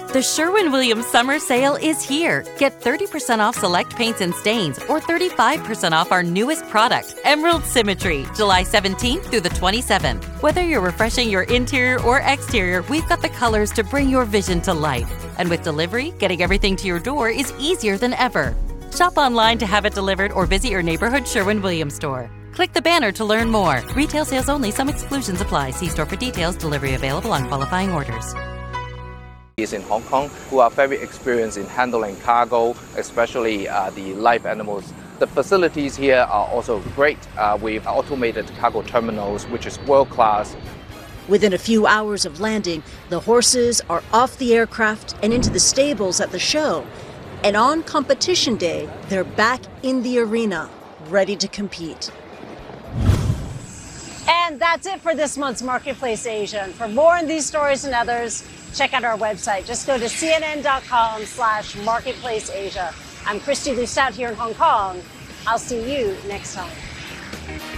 The Sherwin-Williams Summer Sale is here. Get 30% off select paints and stains or 35% off our newest product, Emerald Symmetry, July 17th through the 27th. Whether you're refreshing your interior or exterior, we've got the colors to bring your vision to life. And with delivery, getting everything to your door is easier than ever. Shop online to have it delivered or visit your neighborhood Sherwin-Williams store. Click the banner to learn more. Retail sales only. Some exclusions apply. See store for details. Delivery available on qualifying orders. In Hong Kong who are very experienced in handling cargo, especially the live animals. The facilities here are also great with automated cargo terminals, which is world-class. Within a few hours of landing, the horses are off the aircraft and into the stables at the show. And on competition day, they're back in the arena, ready to compete. And that's it for this month's Marketplace Asia. And for more on these stories and others, check out our website. Just go to cnn.com/Marketplace Asia. I'm Christy Lusat here in Hong Kong. I'll see you next time.